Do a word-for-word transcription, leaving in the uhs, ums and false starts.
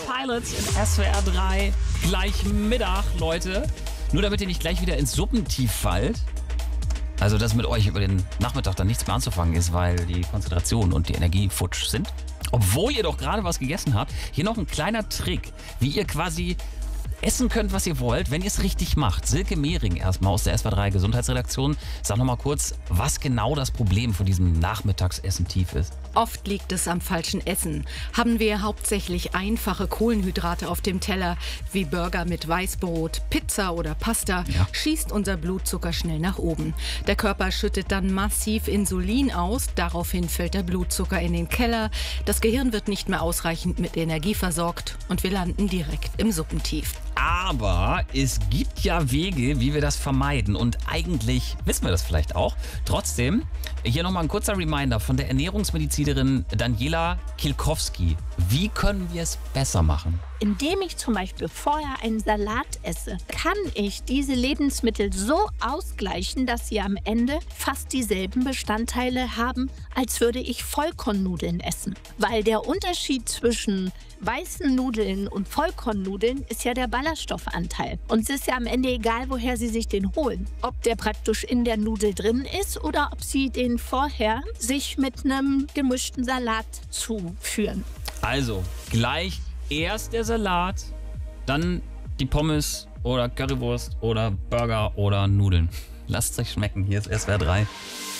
Pilots in S W R drei. Gleich Mittag, Leute. Nur damit ihr nicht gleich wieder ins Suppentief fallt. Also, dass mit euch über den Nachmittag dann nichts mehr anzufangen ist, weil die Konzentration und die Energie futsch sind. Obwohl ihr doch gerade was gegessen habt. Hier noch ein kleiner Trick, wie ihr quasi essen könnt, was ihr wollt, wenn ihr es richtig macht. Silke Mehring erstmal aus der S W R drei Gesundheitsredaktion. Sag noch mal kurz, was genau das Problem von diesem Nachmittagsessen-Tief ist. Oft liegt es am falschen Essen. Haben wir hauptsächlich einfache Kohlenhydrate auf dem Teller, wie Burger mit Weißbrot, Pizza oder Pasta, Ja. schießt unser Blutzucker schnell nach oben. Der Körper schüttet dann massiv Insulin aus, daraufhin fällt der Blutzucker in den Keller, das Gehirn wird nicht mehr ausreichend mit Energie versorgt und wir landen direkt im Suppentief. Aber es gibt ja Wege, wie wir das vermeiden. Und eigentlich wissen wir das vielleicht auch. Trotzdem, hier nochmal ein kurzer Reminder von der Ernährungsmedizinerin Daniela Kilkowski. Wie können wir es besser machen? Indem ich zum Beispiel vorher einen Salat esse, kann ich diese Lebensmittel so ausgleichen, dass sie am Ende fast dieselben Bestandteile haben, als würde ich Vollkornnudeln essen. Weil der Unterschied zwischen weißen Nudeln und Vollkornnudeln ist ja der Ballaststoffanteil. Und es ist ja am Ende egal, woher Sie sich den holen. Ob der praktisch in der Nudel drin ist oder ob Sie den vorher sich mit einem gemischten Salat zuführen. Also, gleich erst der Salat, dann die Pommes oder Currywurst oder Burger oder Nudeln. Lasst es euch schmecken. Hier ist S W R drei.